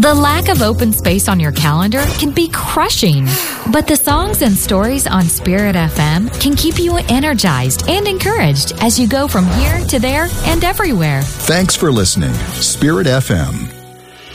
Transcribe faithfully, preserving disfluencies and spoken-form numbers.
The lack of open space on your calendar can be crushing, but the songs and stories on Spirit F M can keep you energized and encouraged as you go from here to there and everywhere. Thanks for listening. Spirit F M.